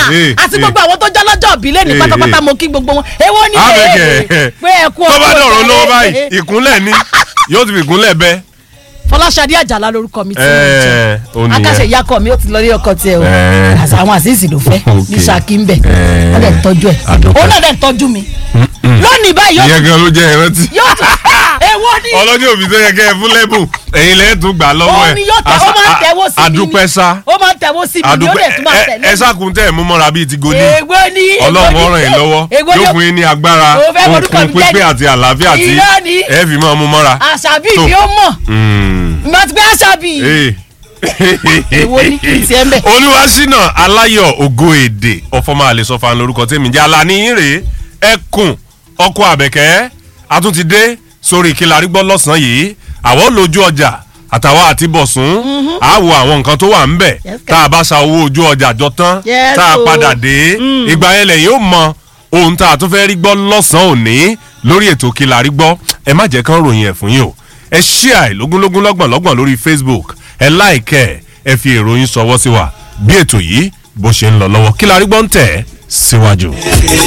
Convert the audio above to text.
àti gbogbo àwọn tó jọ́lọ́jọ́ ìbílẹ̀ ní pátápátá mo kí gbogbo wọn èwo ni pé ẹ kú tó bá dọ̀rọ̀ lọ́wọ́ báyìí ìkúnlẹ̀ ni yóò ti fi ìkúnlẹ̀ bẹ́. Fọláṣadé Àjàlá lórúkọ mi tí mo jẹ akáṣe ìyákọ mi ó ti lọ rí ọkọ tiẹ̀ o àwọn àṣìṣì ló fẹ́ ní Ṣakí ń bẹ wọ́n dẹ̀ ń tọ́jú ẹ̀ òun náà dẹ̀ ń tọ́jú mi lónìí báyìí ìyẹn gan ló jẹ́ ìrántí èwo ni ọlọ́jọ́ òbí tó yẹ kẹ́ ẹ fún lẹ́bùn ẹ̀yin lẹ́yìn tún gbà lọ́wọ́ ẹ̀ ó máa ń tẹ̀wọ́ sí mi àdúpẹ́ sá ó máa ń tẹ̀wọ́ sí mi ni ó dẹ̀ tún máa tẹ̀lé ẹ sákun tẹ̀ mú mọ́ra bíi ti goni èwo ni Ọlọ́run ó ràn yín lọ́wọ́ yóò fún yín ní agbára òkun pípé àti àlàáfíà tí ẹ fi máa mú mọ́ra. àṣàbí ni ó mọ̀ ìmọ̀ ti pé àṣàbí èwo ni kì í ṣe ń bẹ̀. Olúwaṣínà Aláyọ̀ Ògo Èdè ọ̀fọ̀mọ́ àlesọ̀fà lórúkọ tèmi jẹ́ Alani rèé ẹkùn ọkọ Àbẹ̀kẹ́ àtúntìdé sórí Kílárí gbọ́ lọ́sàn-án yìí àwọn lójú ọjà àtàwọn àti Bọ̀sún àwọ̀ àwọn nǹkan tó wà ń bẹ̀ tá a bá sa owó ojú ọjà jọ tán tá a padà dé ìgbà yẹn lẹ́yìn ó mọ ohun tá a tún fẹ́ rí gbọ́ lọ́sàn-án òní lórí ètò Kílárí gbọ́ ẹ má jẹ́ kán ròyìn ẹ̀ fún yín o ẹ share lógúnlógún lọ́gbọ̀nlọ́gbọ̀n lórí Facebook ẹ like ẹ fi ìròyìn ṣọwọ́ sí wa bí ètò yìí bó ṣe ń lọ lọ́wọ́ Kílárí gbọ́ ń tẹ̀ síwájú.